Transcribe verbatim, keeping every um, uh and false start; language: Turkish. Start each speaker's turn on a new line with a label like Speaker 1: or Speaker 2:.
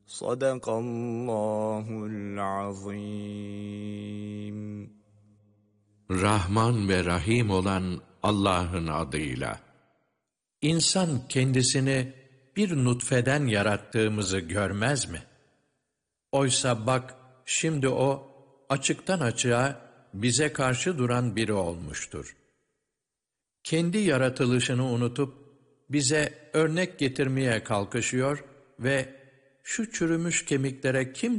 Speaker 1: Sadakallahul azim.
Speaker 2: Rahman ve Rahim olan Allah'ın adıyla. İnsan kendisini bir nutfeden yarattığımızı görmez mi? Oysa bak, şimdi o açıktan açığa bize karşı duran biri olmuştur. Kendi yaratılışını unutup bize örnek getirmeye kalkışıyor ve şu çürümüş kemiklere kim